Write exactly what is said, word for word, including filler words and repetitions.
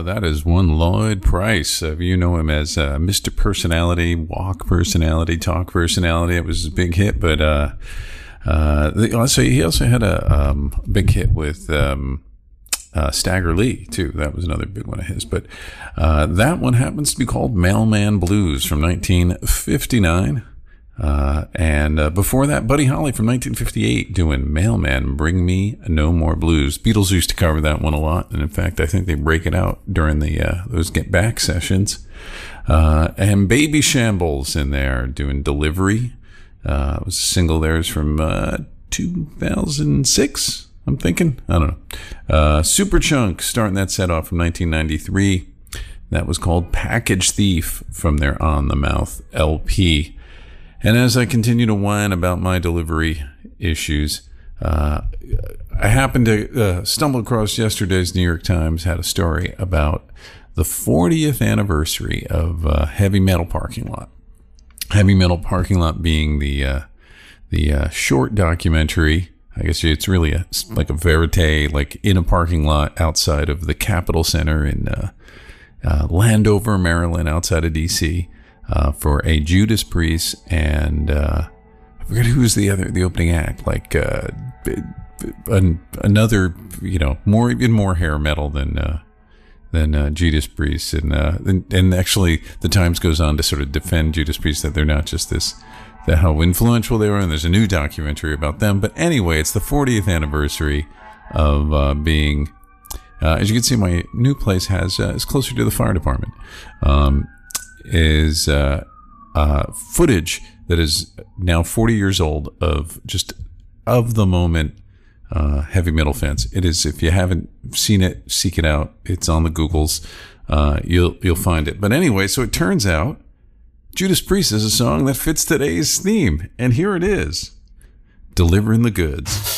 that is one Lloyd Price. Uh, you know him as uh, Mister Personality, Walk Personality, Talk Personality. It was a big hit, but uh, uh, the, also he also had a um, big hit with um, uh, Stagger Lee too. That was another big one of his. But uh, that one happens to be called Mailman Blues from nineteen fifty-nine. Uh, and uh, before that, Buddy Holly from nineteen fifty-eight doing Mailman, Bring Me No More Blues. Beatles used to cover that one a lot. And in fact, I think they break it out during the uh, those Get Back sessions. Uh, and Baby Shambles in there doing Delivery. Uh, it was a single theirs from uh, two thousand six, I'm thinking. I don't know. Uh, Superchunk starting that set off from nineteen ninety-three. That was called Package Thief from their On the Mouth L P. And as I continue to whine about my delivery issues, uh, I happened to uh, stumble across yesterday's New York Times had a story about the fortieth anniversary of uh, Heavy Metal Parking Lot. Heavy Metal Parking Lot being the uh, the uh, short documentary. I guess it's really a, like a verite, like in a parking lot outside of the Capitol Center in uh, uh, Landover, Maryland, outside of D C Uh, for a Judas Priest and uh, I forget who was the other the opening act, like uh, an, another, you know, more even more hair metal than uh, than uh, Judas Priest, and, uh, and and actually the Times goes on to sort of defend Judas Priest, that they're not just this, that how influential they were, and there's a new documentary about them. But anyway, it's the fortieth anniversary of uh, being. Uh, as you can see, my new place has uh, is closer to the fire department. Um, is uh, uh, footage that is now forty years old of just of the moment uh, heavy metal fans. It is, if you haven't seen it, seek it out. It's on the Googles. Uh, you'll you'll find it. But anyway, so it turns out Judas Priest is a song that fits today's theme, and here it is, Delivering the Goods.